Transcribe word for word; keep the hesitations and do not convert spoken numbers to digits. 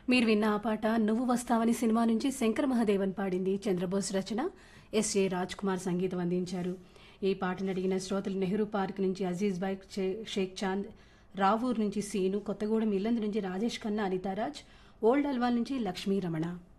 మీరు విన్న ఆ పాట నువ్వు వస్తావని సినిమా నుంచి శంకర్ మహాదేవన్ పాడింది. చంద్రబోస్ రచన, ఎస్ఏ రాజ్ కుమార్ సంగీతం అందించారు. ఈ పాటను అడిగిన శ్రోతలు నెహ్రూ పార్క్ నుంచి అజీజ్ బాయ్, షేక్ చాంద్, రావూర్ నుంచి సీను, కొత్తగూడెం ఇల్లందు నుంచి రాజేష్ ఖన్నా, అనితారాజ్, ఓల్డ్ అల్వాల్ నుంచి లక్ష్మీ రమణ.